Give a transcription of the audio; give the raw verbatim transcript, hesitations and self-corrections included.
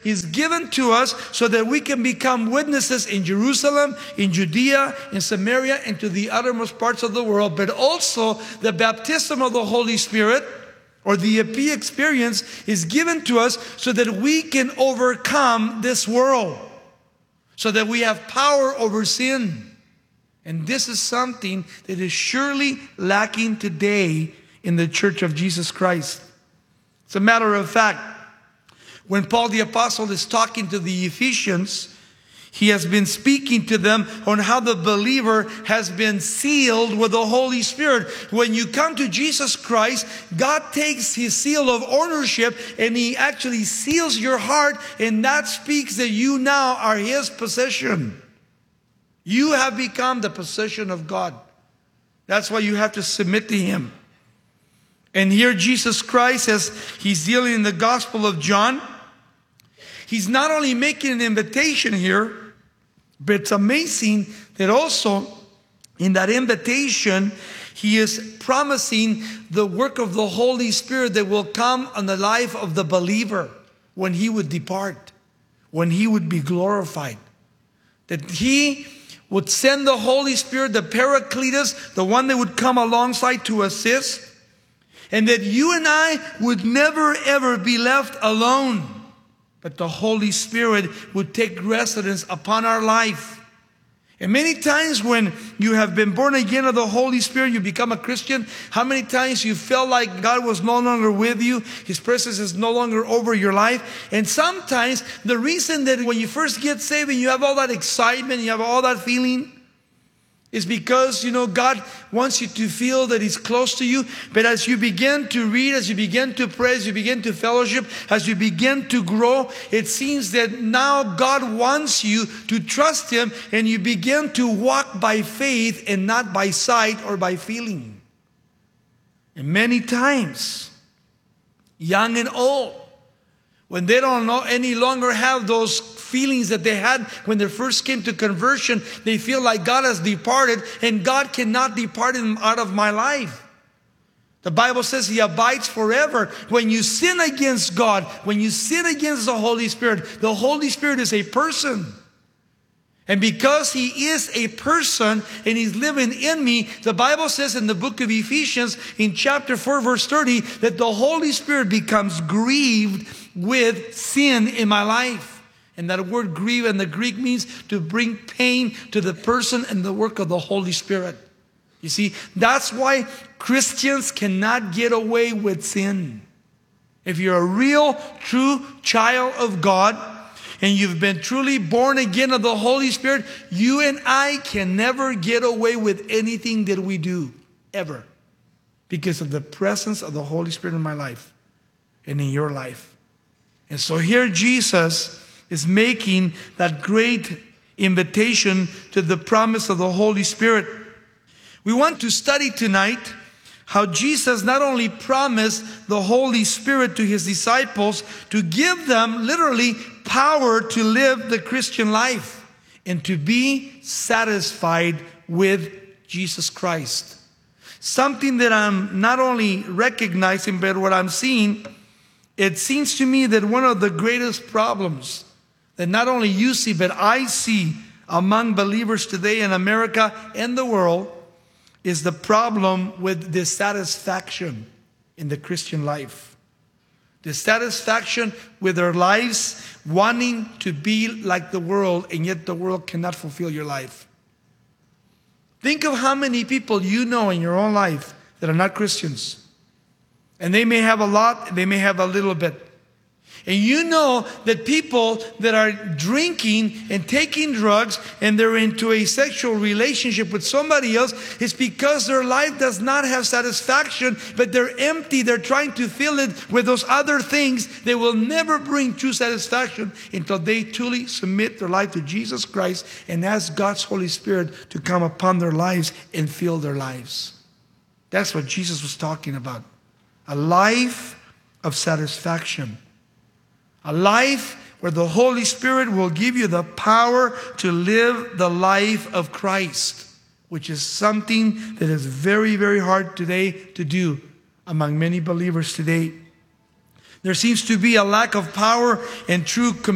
is given to us so that we can become witnesses in Jerusalem, in Judea, in Samaria, and to the uttermost parts of the world. But also the baptism of the Holy Spirit, or the epi experience, is given to us so that we can overcome this world, so that we have power over sin. And this is something that is surely lacking today in the Church of Jesus Christ. As a matter of fact, when Paul the Apostle is talking to the Ephesians, he has been speaking to them on how the believer has been sealed with the Holy Spirit. When you come to Jesus Christ, God takes His seal of ownership and He actually seals your heart, and that speaks that you now are His possession. You have become the possession of God. That's why you have to submit to Him. And here Jesus Christ, as He's dealing in the Gospel of John, He's not only making an invitation here, but it's amazing that also in that invitation, He is promising the work of the Holy Spirit that will come on the life of the believer when he would depart, when he would be glorified. That He would send the Holy Spirit, the Paracletus, the one that would come alongside to assist, and that you and I would never ever be left alone, but the Holy Spirit would take residence upon our life. And many times when you have been born again of the Holy Spirit, you become a Christian, how many times you felt like God was no longer with you, His presence is no longer over your life. And sometimes the reason that when you first get saved and you have all that excitement, you have all that feeling, is because, you know, God wants you to feel that He's close to you. But as you begin to read, as you begin to pray, as you begin to fellowship, as you begin to grow, it seems that now God wants you to trust Him, and you begin to walk by faith and not by sight or by feeling. And many times, young and old, when they don't know, any longer have those feelings that they had when they first came to conversion, they feel like God has departed, and God cannot depart Him out of my life. The Bible says He abides forever. When you sin against God, when you sin against the Holy Spirit, the Holy Spirit is a person. And because He is a person and He's living in me, the Bible says in the book of Ephesians in chapter four verse thirty that the Holy Spirit becomes grieved with sin in my life. And that word grieve in the Greek means to bring pain to the person and the work of the Holy Spirit. You see, that's why Christians cannot get away with sin. If you're a real, true child of God, and you've been truly born again of the Holy Spirit, you and I can never get away with anything that we do, ever. Because of the presence of the Holy Spirit in my life and in your life. And so here Jesus is making that great invitation to the promise of the Holy Spirit. We want to study tonight how Jesus not only promised the Holy Spirit to His disciples to give them literally power to live the Christian life and to be satisfied with Jesus Christ. Something that I'm not only recognizing, but what I'm seeing, it seems to me that one of the greatest problems that not only you see, but I see among believers today in America and the world is the problem with dissatisfaction in the Christian life. Dissatisfaction with their lives, wanting to be like the world, and yet the world cannot fulfill your life. Think of how many people you know in your own life that are not Christians. And they may have a lot, they may have a little bit. And you know that people that are drinking and taking drugs and they're into a sexual relationship with somebody else, it's because their life does not have satisfaction, but they're empty. They're trying to fill it with those other things. They will never bring true satisfaction until they truly submit their life to Jesus Christ and ask God's Holy Spirit to come upon their lives and fill their lives. That's what Jesus was talking about. A life of satisfaction. A life where the Holy Spirit will give you the power to live the life of Christ, which is something that is very, very hard today to do among many believers today. There seems to be a lack of power and true commitment